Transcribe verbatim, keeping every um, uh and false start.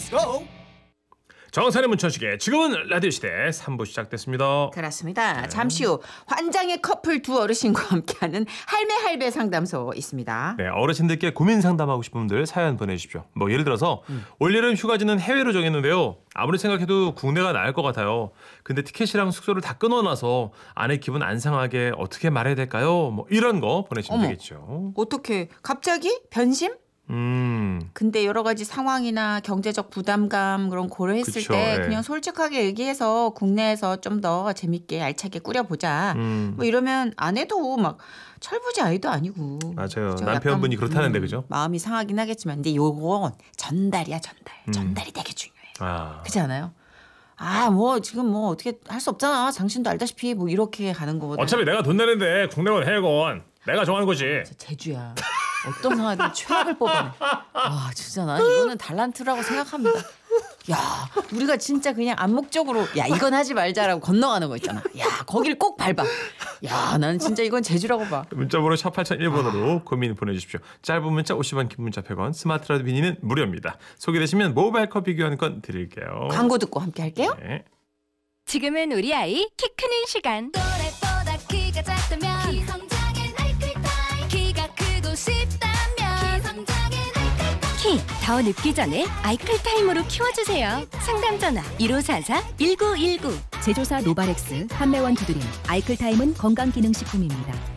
Let's go. 정선의 문천식의 지금은 라디오 시대 삼 부 시작됐습니다. 그렇습니다. 네. 잠시 후 환장의 커플 두 어르신과 함께하는 할매 할배 상담소 있습니다. 네, 어르신들께 고민 상담하고 싶은 분들 사연 보내주십시오. 뭐 예를 들어서 음. 올여름 휴가지는 해외로 정했는데요. 아무리 생각해도 국내가 나을 것 같아요. 근데 티켓이랑 숙소를 다 끊어놔서 아내 기분 안 상하게 어떻게 말해야 될까요? 뭐 이런 거 보내시면 어머. 되겠죠. 어떻게 갑자기 변심? 음, 근데 여러 가지 상황이나 경제적 부담감 그런 고려했을 그쵸, 때 예. 그냥 솔직하게 얘기해서 국내에서 좀 더 재밌게 알차게 꾸려보자. 음. 뭐 이러면 아내도 막 철부지 아이도 아니고. 맞아요. 그죠? 남편분이 약간, 그렇다는데 음, 그죠? 마음이 상하긴 하겠지만 근데 요건 전달이야 전달. 음. 전달이 되게 중요해. 아, 그렇지 않아요? 아, 뭐 지금 뭐 어떻게 할 수 없잖아. 당신도 알다시피 뭐 이렇게 가는 거거든. 어차피 내가 돈 내는데 국내건 해외건 내가 정하는 거지. 제주야. 어떤 상황이든 최악을 뽑아내. 와, 진짜 나 이거는 달란트라고 생각합니다. 야, 우리가 진짜 그냥 암묵적으로 야, 이건 하지 말자라고 건너가는 거 있잖아. 야, 거길 꼭 밟아. 야, 나는 진짜 이건 제주라고 봐. 문자번호 샵 팔공공일 번으로 고민 보내주십시오. 짧은 문자 오십 원, 긴 문자 백 원, 스마트 라디오 미니는 무료입니다. 소개되시면 모바일 커피 교환권 드릴게요. 광고 듣고 함께 할게요. 네. 지금은 우리 아이 키 크는 시간. 또래보다 키가 작다면 키성장엔 아이클타임 키가 크고 싶다면 키성장엔 아이클타임 키 더 늦기 전에 아이클 타임으로 키워주세요. 상담 전화 일오사사 일구일구. 제조사 노바렉스, 판매원 두드림, 아이클타임은 건강기능식품입니다.